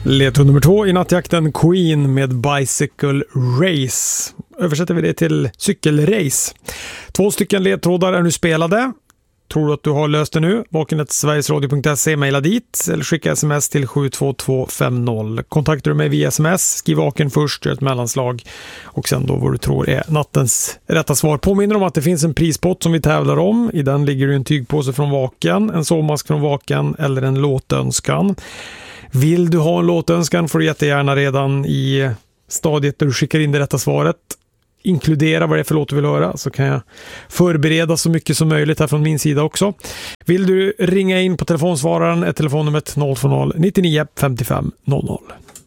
Ledtråd nummer 2 i nattjakten, Queen med Bicycle Race. Översätter vi det till cykelrace. 2 stycken ledtrådar är nu spelade. Tror du att du har löst det nu? vaken@sverigesradio.se, mejla dit eller skicka sms till 72250. Kontaktar du mig via sms, skriv vaken först, gör ett mellanslag och sen då vad du tror är nattens rätta svar. Påminner om att det finns en prispott som vi tävlar om. I den ligger en tygpåse från Vaken, en sovmask från Vaken eller en låtönskan. Vill du ha en låtönskan får du jättegärna redan i stadiet där du skickar in det rätta svaret inkludera vad det är för låt du vill höra, så kan jag förbereda så mycket som möjligt här från min sida också. Vill du ringa in på telefonsvararen är telefonnumret 020 99 55 00.